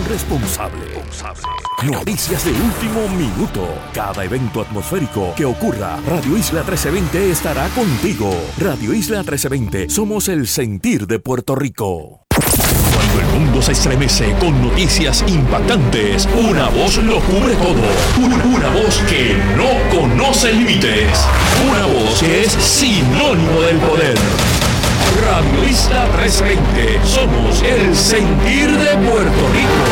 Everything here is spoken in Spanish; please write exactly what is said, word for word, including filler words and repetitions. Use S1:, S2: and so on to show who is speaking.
S1: responsable. Noticias de último minuto. Cada evento atmosférico que ocurra, Radio Isla trece veinte estará contigo. Radio Isla trece veinte, somos el sentir de Puerto Rico. Cuando el mundo se estremece con noticias impactantes, una voz lo cubre todo. Una, una voz que no conoce límites. Una voz que es sinónimo del poder. Radio Isla trece veinte, somos el sentir de Puerto Rico.